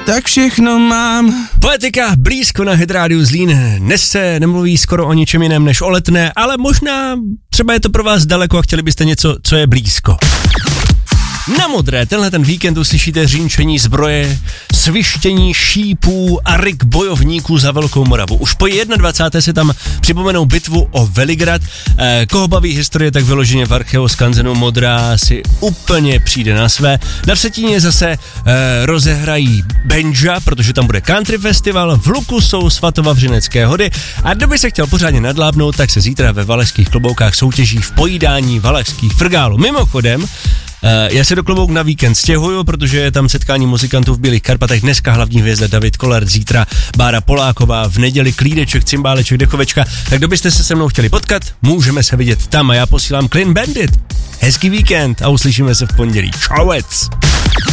tak všechno mám. Poetika blízko na Hit-rádiu Zlín. Dnes se nemluví skoro o ničem jiném než o Letné, ale možná třeba je to pro vás daleko a chtěli byste něco, co je blízko. Na Modré tenhle ten víkend uslyšíte řínčení zbroje, svištění šípů a ryk bojovníků za Velkou Moravu. Už po 21. si tam připomenou bitvu o Veligrad. Koho baví historie, tak vyloženě v Archeo Skanzenu Modrá si úplně přijde na své. Na Vsetíně zase rozehrají Benja, protože tam bude country festival, v Luku jsou Svatovavřinecké hody a kdo by se chtěl pořádně nadlábnout, tak se zítra ve Valašských kloboukách soutěží v pojídání valašských frgálů. Mimochodem, já se do Klobouk na víkend stěhuju, protože je tam setkání muzikantů v Bílých Karpatech, dneska hlavní hvězda David Kollár, zítra Bára Poláková, v neděli Klídeček, Cymbáleček, Dechovečka, tak kdo byste se mnou chtěli potkat, můžeme se vidět tam a já posílám Clean Bandit. Hezký víkend a uslyšíme se v pondělí. Čauec!